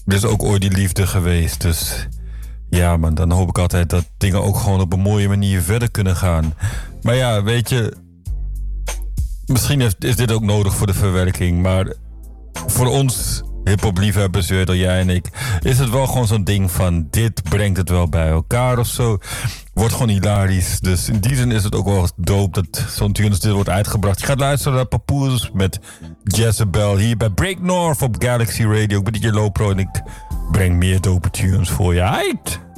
Er is ook ooit die liefde geweest. Dus ja, man, dan hoop ik altijd dat dingen ook gewoon op een mooie manier verder kunnen gaan. Maar ja, weet je, misschien is dit ook nodig voor de verwerking. Maar voor ons hip-hop liefhebbers, jij en ik, is het wel gewoon zo'n ding van dit brengt het wel bij elkaar of zo. Wordt gewoon hilarisch. Dus in die zin is het ook wel dope dat zo'n tune als dit wordt uitgebracht. Je gaat luisteren naar Papoose met Jezebel hier bij Break North op Galaxy Radio. Ik ben DJ Lopro en ik breng meer dope tunes voor je. Aight!